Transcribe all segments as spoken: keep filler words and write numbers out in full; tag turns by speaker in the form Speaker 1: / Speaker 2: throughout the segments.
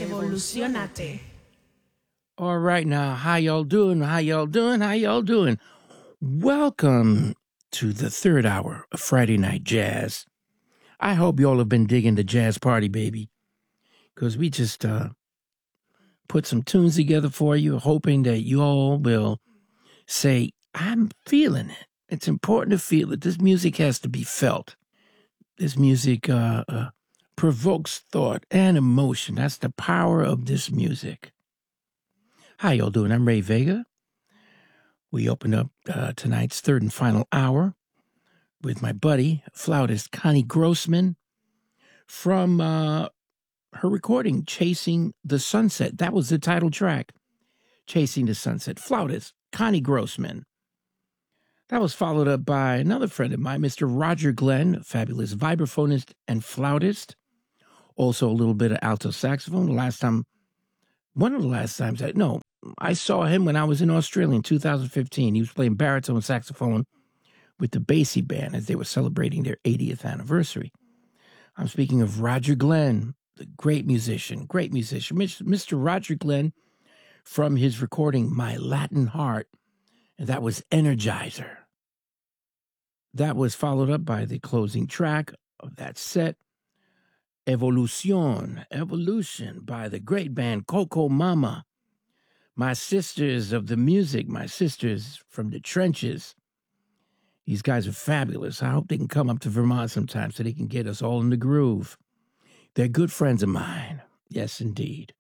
Speaker 1: Evolucionate.
Speaker 2: All right, now, how y'all doing? How y'all doing? How y'all doing? Welcome to the third hour of Friday Night Jazz. I hope y'all have been digging the jazz party, baby, because we just uh, put some tunes together for you, hoping that you all will say, I'm feeling it. It's important to feel it. This music has to be felt. This music uh, uh, provokes thought and emotion. That's the power of this music. How y'all doing? I'm Ray Vega. We open up uh, tonight's third and final hour with my buddy, flautist Connie Grossman, from uh, her recording, Chasing the Sunset. That was the title track, Chasing the Sunset. Flautist Connie Grossman. That was followed up by another friend of mine, Mister Roger Glenn, fabulous vibraphonist and flautist. Also a little bit of alto saxophone. The last time, one of the last times, I, no, I saw him when I was in Australia in two thousand fifteen. He was playing baritone saxophone with the Basie Band as they were celebrating their eightieth anniversary. I'm speaking of Roger Glenn, the great musician, great musician. Mister Roger Glenn from his recording, My Latin Heart, and that was Energizer. That was followed up by the closing track of that set, Evolucion, Evolution, by the great band Coco Mama. My sisters of the music, my sisters from the trenches. These guys are fabulous. I hope they can come up to Vermont sometime so they can get us all in the groove. They're good friends of mine. Yes, indeed.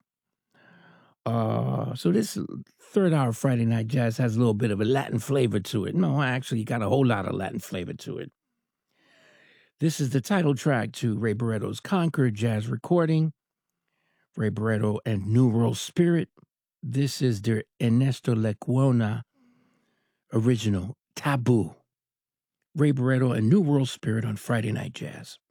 Speaker 2: Uh, so this third hour of Friday Night Jazz has a little bit of a Latin flavor to it. No, actually got a whole lot of Latin flavor to it. This is the title track to Ray Barretto's Concord jazz recording. Ray Barretto and New World Spirit. This is their Ernesto Lecuona original, Taboo. Ray Barretto and New World Spirit on Friday Night Jazz.